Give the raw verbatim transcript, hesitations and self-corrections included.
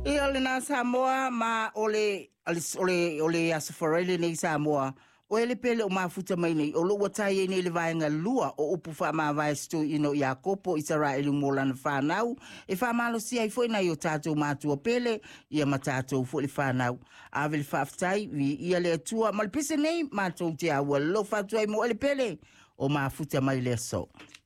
E ole na Samoa ma ole ole ole asafarele nei Samoa. O ele pele o mafuta mai nei o lo watai nei le vaenga lua o upu fa ma vai sto ino Yakopo Israeli molan fanau e fa malo si ai foi na yo tato matu o pele ia matato fo le fanau avel faftai vi ia le tua mal pise nei matu te awa lo fatu ai mo ele pele o mafuta mai le so.